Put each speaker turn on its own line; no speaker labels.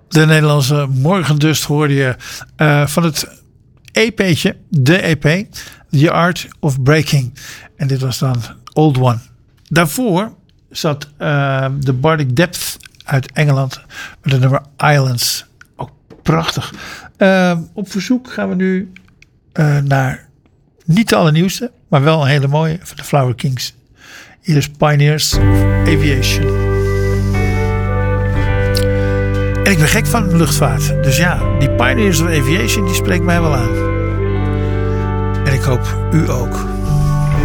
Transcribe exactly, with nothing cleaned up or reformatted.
De Nederlandse Morgendust hoorde je uh, van het E P'tje, de E P, The Art of Breaking. En dit was dan Old One. Daarvoor zat uh, de Bardic Depth uit Engeland met het nummer Islands. Ook prachtig. Uh, op verzoek gaan we nu uh, naar niet de allernieuwste, maar wel een hele mooie van de Flower Kings. Hier is Pioneers of Aviation. En ik ben gek van luchtvaart. Dus ja, die Pioneers of Aviation die spreekt mij wel aan. En ik hoop u ook.